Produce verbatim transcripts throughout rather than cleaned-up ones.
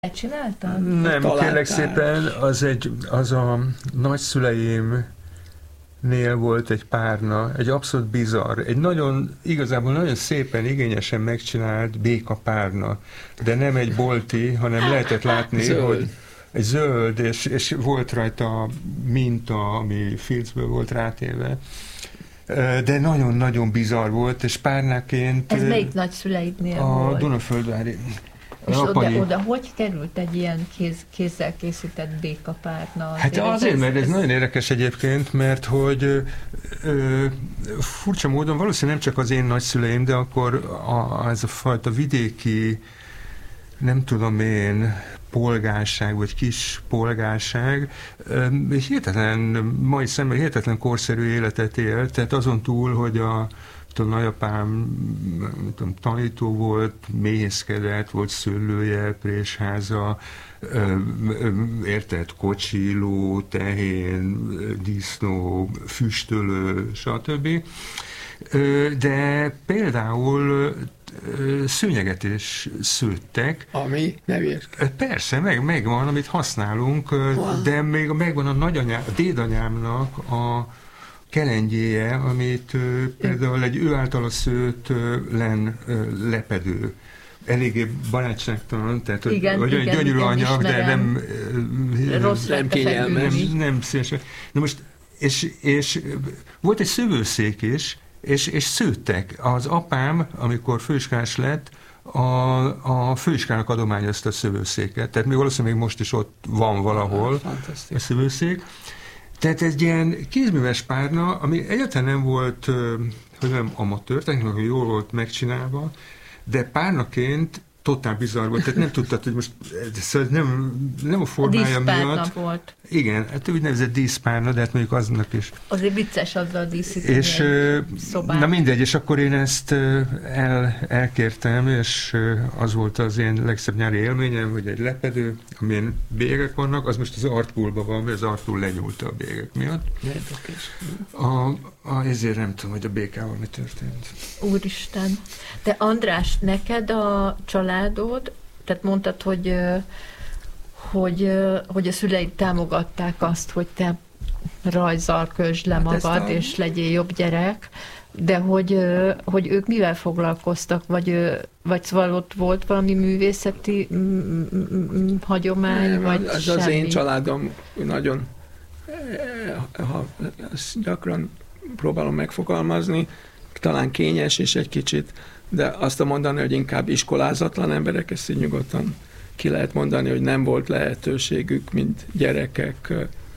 Csináltad? Nem, Találtál. kérlek szépen, az, egy, az a nagyszüleimnél volt egy párna, egy abszolút bizarr, egy nagyon, igazából nagyon szépen, igényesen megcsinált béka párna, de nem egy bolti, hanem lehetett látni, Zöld. hogy egy zöld, és, és volt rajta minta, ami filcből volt rátéve. De nagyon-nagyon bizarr volt, és párnáként... Ez melyik nagyszüleidnél a volt? A Dunaföldvári. És oda, Apanyi. oda hogy került egy ilyen kéz, kézzel készített békapárna? Hát azért, mert ez, ez nagyon érdekes egyébként, mert hogy ö, ö, furcsa módon valószínűleg nem csak az én nagyszüleim, de akkor a, ez a fajta vidéki, nem tudom én, polgárság, vagy kis polgárság, ö, hihetetlen, mai szemben hihetetlen korszerű életet élt, tehát azon túl, hogy a a nagyapám tudom, tanító volt, méhészkedett, volt szőlője, présháza, érted, kocsi, ló, tehén, disznó, füstölő, stb. De például szőnyeget is szőttek. Ami nevés. Persze, meg, megvan, amit használunk, wow. De még megvan a nagyanyám, a dédanyámnak a kelengyéje, amit ö, például egy ő általa szőtt ö, len ö, lepedő. Eléggé barátságtalan, tehát igen, hogy igen, gyönyörű igen, anyag, de nem ö, rossz nem kényelmes. Nem, nem szívesen. Na most, és, és volt egy szövőszék is, és, és szőttek. Az apám, amikor főiskolás lett, a, a főiskolának adományozta a szövőszéket. Tehát még valószínűleg most is ott van valahol a szövőszék. Tehát ez ilyen kézműves párna, ami egyáltalán nem volt, hogy nem amatőr, technikailag jól volt megcsinálva, de párnaként totál bizarr volt, tehát nem tudtad, hogy most szóval nem, nem a formája a miatt. Volt. Igen, hát úgynevezett díszpárna, de hát mondjuk aznak is. Azért vicces azzal díszíteni és, egy szobát. Na mindegy, és akkor én ezt el, elkértem, és az volt az én legszebb nyári élményem, hogy egy lepedő, amilyen bégek vannak, az most az Artpoolban van, mert az Artpool lenyúlta a bégek miatt. A, a, ezért nem tudom, hogy a békával mi történt. Úristen. De András, neked a családod, tehát mondtad, hogy, hogy, hogy a szüleid támogatták azt, hogy te rajzzal közd le magad, hát a... és legyél jobb gyerek, de hogy, hogy ők mivel foglalkoztak, vagy, vagy szóval ott volt valami művészeti hagyomány, nem, vagy az, semmi? Az én családom nagyon, ha gyakran próbálom megfogalmazni, talán kényes és egy kicsit, de azt a mondani, hogy inkább iskolázatlan emberek, ezt így nyugodtan ki lehet mondani, hogy nem volt lehetőségük, mint gyerekek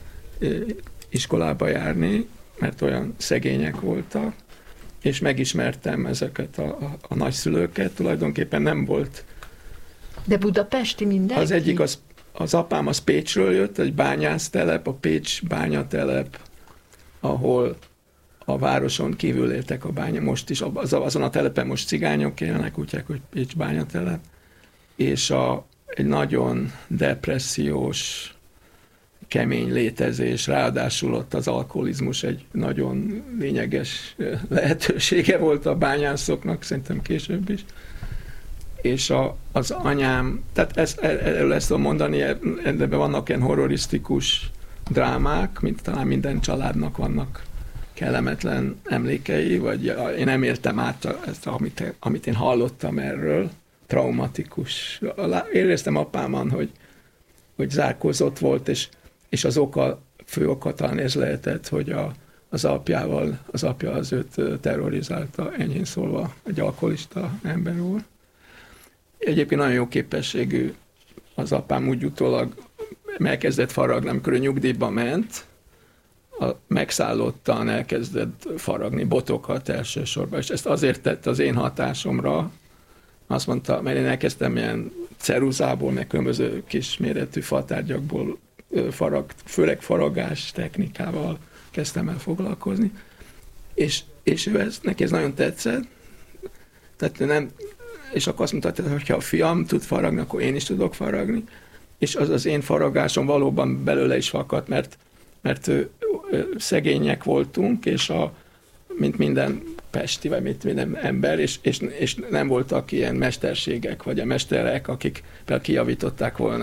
iskolába járni, mert olyan szegények voltak, és megismertem ezeket a, a, a nagyszülőket, tulajdonképpen nem volt. De budapesti mindenki? Az egyik, az, az apám az Pécsről jött, egy bányásztelep, a Pécs bányatelep, ahol a városon kívül éltek a bánya, most is azon a telepen most cigányok élnek, úgy hogy Pécs bányatelep, és a, egy nagyon depressziós, kemény létezés, ráadásul ott az alkoholizmus egy nagyon lényeges lehetősége volt a bányászoknak, szerintem később is. És a, az anyám, tehát ezt, erről ezt tudom mondani, ebben vannak ilyen horrorisztikus drámák, mint talán minden családnak vannak kellemetlen emlékei, vagy én nem értem át ezt, amit, amit én hallottam erről, traumatikus. Éreztem apámon, hogy, hogy zárkózott volt, és, és az oka, fő oka talán ez lehetett, hogy a, az apjával, az apja az őt terrorizálta, enyhén szólva, egy alkoholista ember volt. Egyébként nagyon jó képességű az apám, úgy utólag elkezdett faragni, amikor ő nyugdíjba ment, a megszállottan elkezdett faragni botokat elsősorban, és ezt azért tett az én hatásomra, azt mondta, mert én elkezdtem ilyen ceruzából, meg különböző kisméretű fatárgyakból farag, főleg faragás technikával kezdtem el foglalkozni, és, és ő ez, neki ez nagyon tetszett, tehát nem, és akkor azt mondta, hogy ha a fiam tud faragni, akkor én is tudok faragni, és az az én faragásom valóban belőle is fakadt, mert, mert ő, ő, szegények voltunk, és a, mint minden pesti, vagy mit minden ember, és, és, és nem voltak ilyen mesterségek, vagy a mesterek, akik például kijavították volna